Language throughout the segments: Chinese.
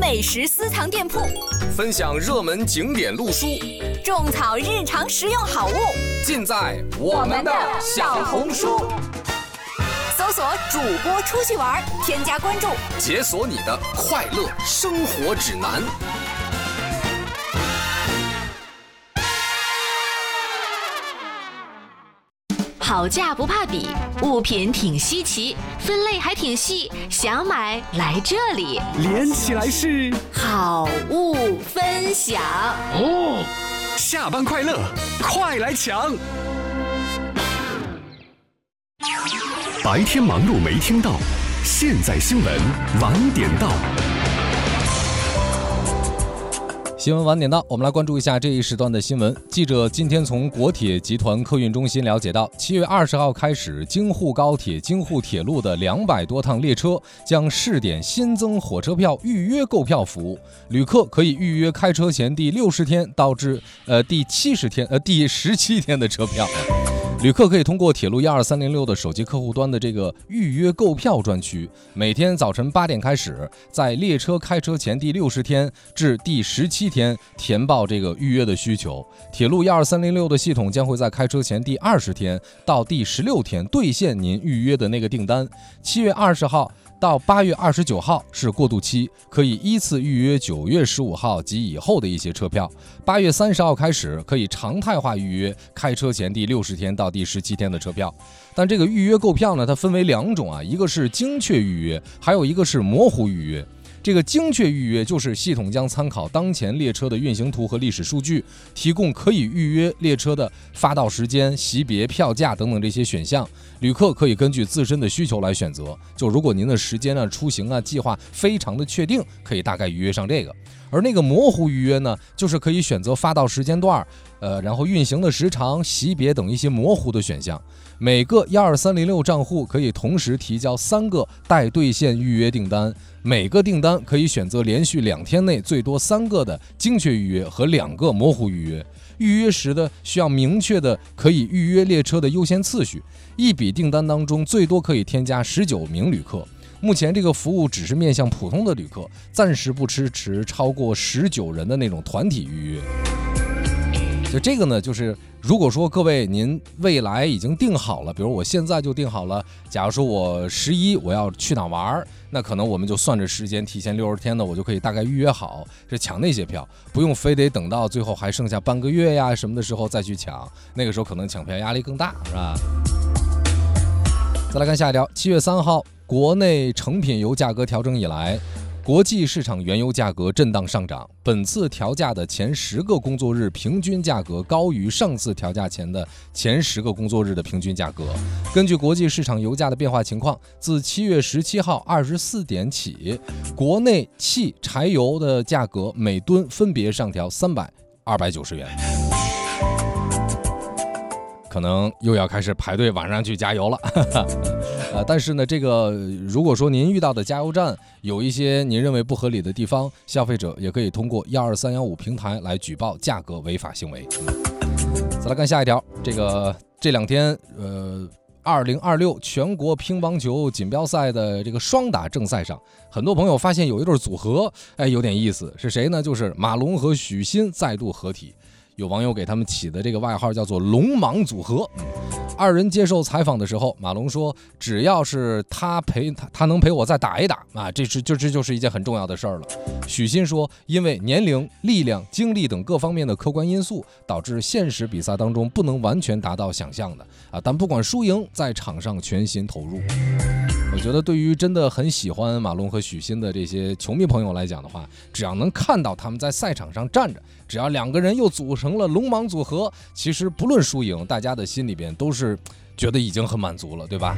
美食私藏店铺， 分享热门景点路书， 种草日常实用好物， 尽在我们的小红书。 搜索主播出去玩，添加关注， 解锁你的快乐生活指南。 好价不怕比，物品挺稀奇，分类还挺细，想买来这里， 连起来是好物分享哦。下班快乐，快来抢！白天忙碌没听到，现在新闻晚点到。 新闻晚点到，我们来关注一下这一时段的新闻。记者今天从国铁集团客运中心了解到，7月20号开始，京沪高铁、京沪铁路的200多趟列车将试点新增火车票预约购票服务，旅客可以预约开车前第60天到至第17天的车票。旅客可以通过铁路12306的手机客户端的这个预约购票专区，每天早晨8点开始，在列车开车前第60天至第17天填报这个预约的需求。铁路12306的系统将会在开车前第20天到第16天兑现您预约的那个订单。7月20号到8月29号是过渡期，可以依次预约9月15号及以后的一些车票。8月30号开始可以常态化预约开车前第60天到第17天的车票。但这个预约购票呢，它分为2种啊，一个是精确预约，还有一个是模糊预约。这个精确预约就是系统将参考当前列车的运行图和历史数据，提供可以预约列车的发到时间、席别、票价等等这些选项，旅客可以根据自身的需求来选择。就如果您的时间啊、出行啊计划非常的确定，可以大概预约上这个。而那个模糊预约呢，就是可以选择发到时间段，然后运行的时长、席别等一些模糊的选项。每个12306账户可以同时提交3个待兑现预约订单，每个订单可以选择连续2天内最多3个的精确预约和2个模糊预约。预约时的需要明确的可以预约列车的优先次序，一笔订单当中最多可以添加19名旅客。目前这个服务只是面向普通的旅客，暂时不支持超过19人的那种团体预约。就这个呢，就是如果说各位您未来已经定好了，比如我现在就定好了，假如说我11我要去哪玩，那可能我们就算着时间，提前60天呢，我就可以大概预约好，是抢那些票，不用非得等到最后还剩下半个月呀什么的时候再去抢，那个时候可能抢票压力更大，是吧？再来看下一条，7月3号，国内成品油价格调整以来，国际市场原油价格震荡上涨，本次调价的前10个工作日平均价格高于上次调价前的前10个工作日的平均价格。根据国际市场油价的变化情况，自7月17号24点起，国内汽柴油的价格每吨分别上调300、290元。可能又要开始排队晚上去加油了但是呢，这个如果说您遇到的加油站有一些您认为不合理的地方，消费者也可以通过12315平台来举报价格违法行为。再来看下一条，这2天2026全国乒乓球锦标赛的这个双打正赛上，很多朋友发现有一对组合，有点意思，是谁呢？就是马龙和许昕再度合体。有网友给他们起的这个外号叫做龙蟒组合。2人接受采访的时候，马龙说只要是他能陪我再打一打啊，这就是一件很重要的事儿了。许昕说，因为年龄、力量、精力等各方面的客观因素，导致现实比赛当中不能完全达到想象的啊，但不管输赢，在场上全心投入。我觉得对于真的很喜欢马龙和许昕的这些球迷朋友来讲的话，只要能看到他们在赛场上站着，只要2个人又组成了龙蟒组合，其实不论输赢，大家的心里边都是觉得已经很满足了，对吧？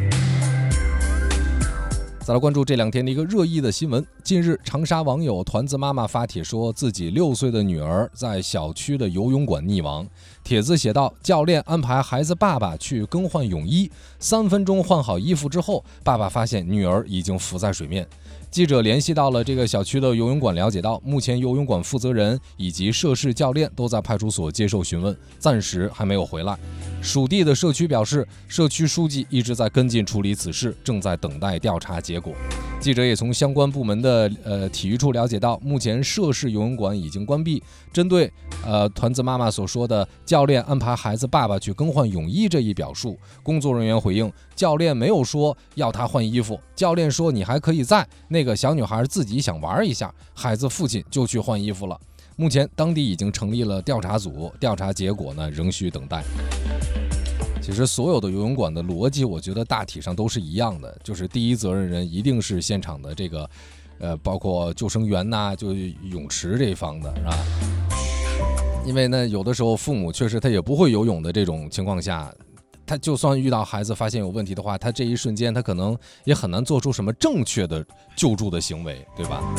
再来关注这2天的一个热议的新闻。近日，长沙网友团子妈妈发帖说自己6岁的女儿在小区的游泳馆溺亡。帖子写道，教练安排孩子爸爸去更换泳衣，3分钟换好衣服之后，爸爸发现女儿已经浮在水面。记者联系到了这个小区的游泳馆，了解到目前游泳馆负责人以及涉事教练都在派出所接受询问，暂时还没有回来。属地的社区表示，社区书记一直在跟进处理此事，正在等待调查结果。 记者也从相关部门的体育处了解到，目前涉事游泳馆已经关闭。针对团子妈妈所说的教练安排孩子爸爸去更换泳衣这一表述，工作人员回应，教练没有说要他换衣服，教练说你还可以在，那个小女孩自己想玩一下，孩子父亲就去换衣服了。目前当地已经成立了调查组，调查结果呢仍需等待。其实所有的游泳馆的逻辑，我觉得大体上都是一样的，就是第一责任人一定是现场的这个，包括救生员呐，就泳池这一方的，是吧？因为呢，有的时候父母确实他也不会游泳的这种情况下，他就算遇到孩子发现有问题的话，他这一瞬间他可能也很难做出什么正确的救助的行为，对吧？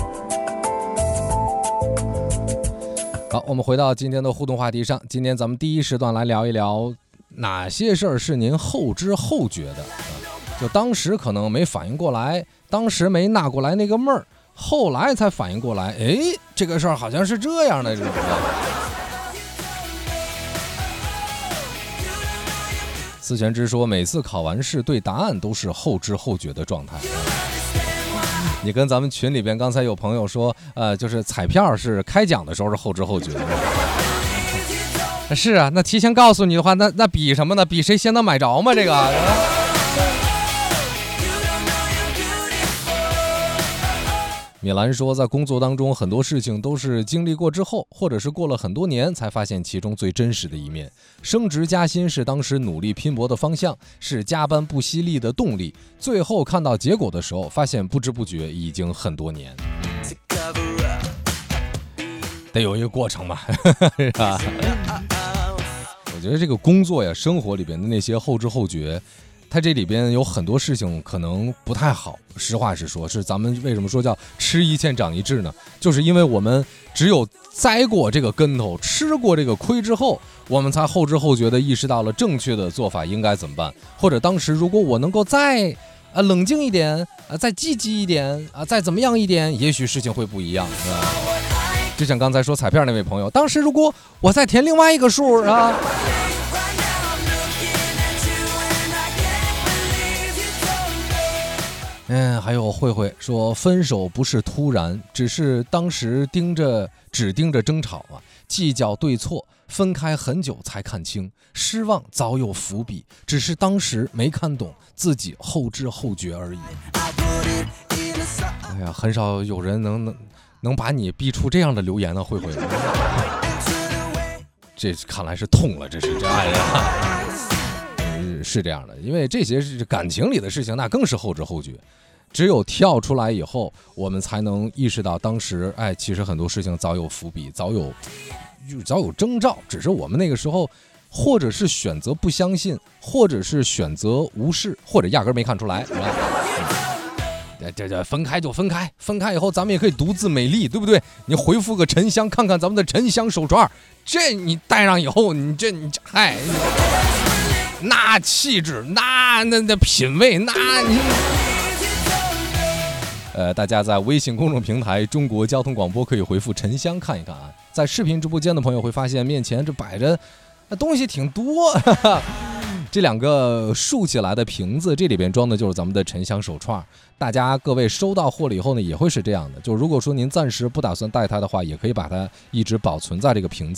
好，我们回到今天的互动话题上，今天咱们第一时段来聊一聊。哪些事儿是您后知后觉的？就当时可能没反应过来，当时没纳过来那个闷儿，后来才反应过来，哎，这个事儿好像是这样的。思全之说，每次考完试对答案都是后知后觉的状态。你跟咱们群里边刚才有朋友说，就是彩票是开奖的时候是后知后觉的。是啊，那提前告诉你的话，那比什么呢？比谁先能买着吗？这个。米兰说，在工作当中，很多事情都是经历过之后，或者是过了很多年，才发现其中最真实的一面。升职加薪是当时努力拼搏的方向，是加班不惜力的动力。最后看到结果的时候，发现不知不觉已经很多年。得有一个过程嘛，是吧？我觉得这个工作呀，生活里边的那些后知后觉，它这里边有很多事情可能不太好。实话实说，是咱们为什么说叫吃一堑长一智呢？就是因为我们只有栽过这个跟头，吃过这个亏之后，我们才后知后觉的意识到了正确的做法应该怎么办。或者当时如果我能够再冷静一点，再积极一点，再怎么样一点，也许事情会不一样。就像刚才说彩票那位朋友，当时如果我再填另外一个数啊。还有慧慧说，分手不是突然，只是当时只盯着争吵啊，计较对错，分开很久才看清，失望早有伏笔，只是当时没看懂，自己后知后觉而已。哎呀，很少有人能把你逼出这样的留言呢，慧慧。这看来是痛了，这是这爱人啊。是这样的，因为这些是感情里的事情，那更是后知后觉。只有跳出来以后，我们才能意识到当时，其实很多事情早有伏笔，早有征兆，只是我们那个时候，或者是选择不相信，或者是选择无视，或者压根没看出来，是吧？这分开就分开，分开以后咱们也可以独自美丽，对不对？你回复个沉香，看看咱们的沉香手串，这你戴上以后，你嗨。那气质，那品味，那你，大家在微信公众平台中国交通广播可以回复沉香看一看啊。在视频直播间的朋友会发现面前这摆着东西挺多，这两个竖起来的瓶子，这里边装的就是咱们的沉香手串。大家各位收到货了以后呢，也会是这样的，就如果说您暂时不打算带它的话，也可以把它一直保存在这个瓶子